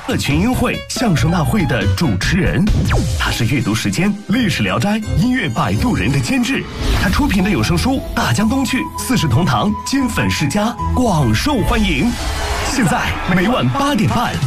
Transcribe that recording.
群英会相声大会的主持人，他是阅读时间、历史聊斋、音乐摆渡人的监制，他出品的有声书《大江东去》《四世同堂》金粉世家广受欢迎。现在每晚8点半，